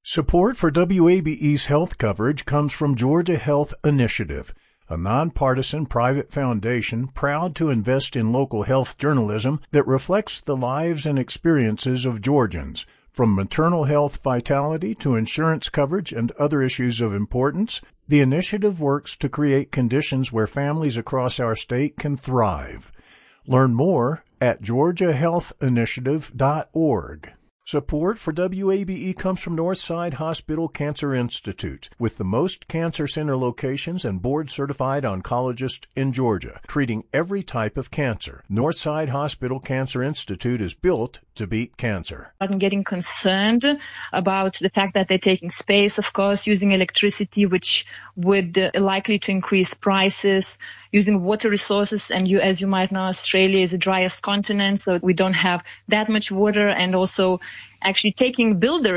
Support for WABE's health coverage comes from Georgia Health Initiative, a nonpartisan private foundation proud to invest in local health journalism that reflects the lives and experiences of Georgians. From maternal health vitality to insurance coverage and other issues of importance, the initiative works to create conditions where families across our state can thrive. Learn more at georgiahealthinitiative.org. Support for WABE comes from Northside Hospital Cancer Institute, with the most cancer center locations and board-certified oncologists in Georgia, treating every type of cancer. Northside Hospital Cancer Institute is built to beat cancer. I'm getting concerned about the fact that they're taking space, of course, using electricity, which would likely to increase prices, using water resources. And as you might know, Australia is the driest continent, so we don't have that much water, and also actually taking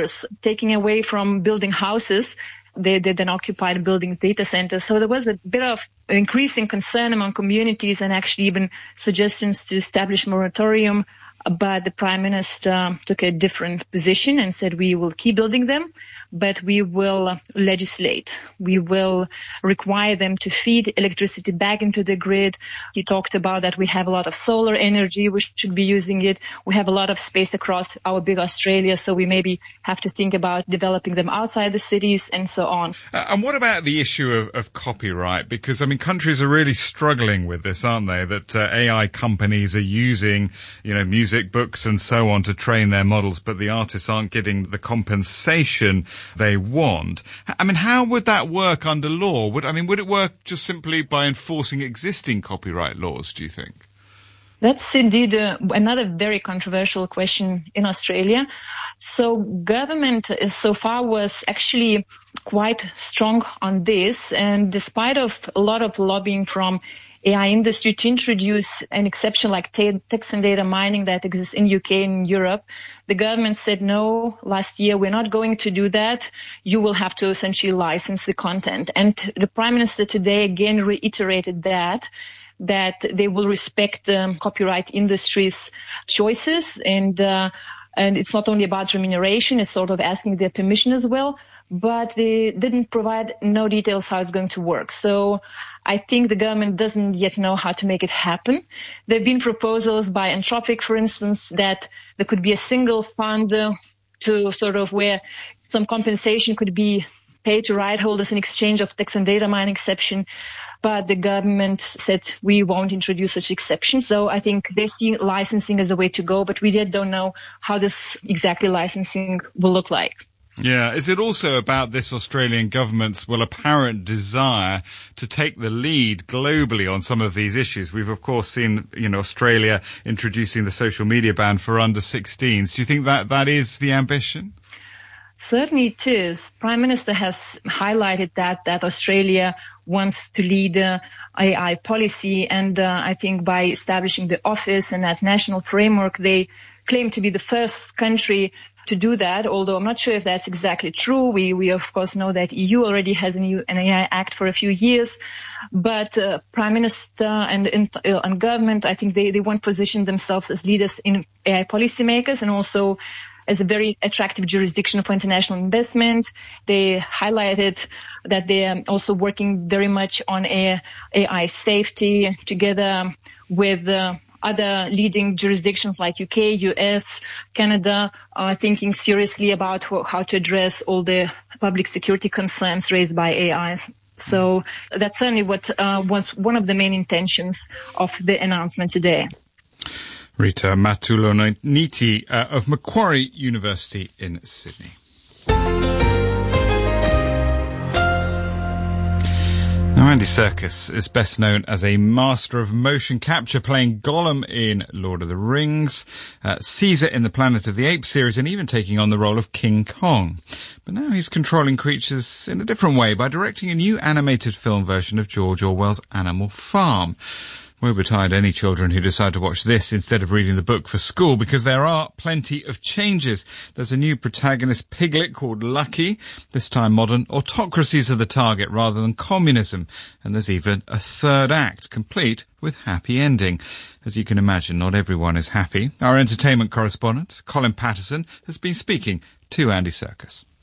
away from building houses. They then occupied building data centers. So there was a bit of increasing concern among communities and actually even suggestions to establish a moratorium. But the Prime Minister took a different position and said we will keep building them, but we will legislate. We will require them to feed electricity back into the grid. He talked about that we have a lot of solar energy. We should be using it. We have a lot of space across our big Australia, so we maybe have to think about developing them outside the cities and so on. And what about the issue of copyright? Because, I mean, countries are really struggling with this, aren't they? That AI companies are using, music, books and so on to train their models, but the artists aren't getting the compensation they want. I mean, how would that work under law? Would it work just simply by enforcing existing copyright laws, do you think? That's indeed another very controversial question in Australia. So government so far was actually quite strong on this, and despite of a lot of lobbying from AI industry to introduce an exception like text and data mining that exists in UK and Europe, the government said no last year, we're not going to do that. You will have to essentially license the content. And the Prime Minister today again reiterated that they will respect the copyright industry's choices, and it's not only about remuneration, it's sort of asking their permission as well, but they didn't provide no details how it's going to work. So I think the government doesn't yet know how to make it happen. There have been proposals by Anthropic, for instance, that there could be a single fund to sort of where some compensation could be paid to right holders in exchange of text and data mining exception. But the government said we won't introduce such exception. So I think they see licensing as a way to go, but we yet don't know how this exactly licensing will look like. Yeah. Is it also about this Australian government's, apparent desire to take the lead globally on some of these issues? We've, of course, seen, Australia introducing the social media ban for under 16s. Do you think that is the ambition? Certainly it is. Prime Minister has highlighted that Australia wants to lead AI policy, and I think by establishing the office and that national framework, they claim to be the first country to do that, although I'm not sure if that's exactly true. We of course know that EU already has an AI Act for a few years, but Prime Minister and government, I think they want to position themselves as leaders in AI policymakers and also as a very attractive jurisdiction for international investment. They highlighted that they are also working very much on AI safety together with other leading jurisdictions like UK, US, Canada, are thinking seriously about how to address all the public security concerns raised by AI. So that's certainly what was one of the main intentions of the announcement today. Rita Matuloniti of Macquarie University in Sydney. Now, Andy Serkis is best known as a master of motion capture, playing Gollum in Lord of the Rings, Caesar in the Planet of the Apes series, and even taking on the role of King Kong. But now he's controlling creatures in a different way by directing a new animated film version of George Orwell's Animal Farm. Woe betide any children who decide to watch this instead of reading the book for school, because there are plenty of changes. There's a new protagonist piglet called Lucky. This time modern autocracies are the target rather than communism. And there's even a third act, complete with happy ending. As you can imagine, not everyone is happy. Our entertainment correspondent, Colin Patterson, has been speaking to Andy Serkis.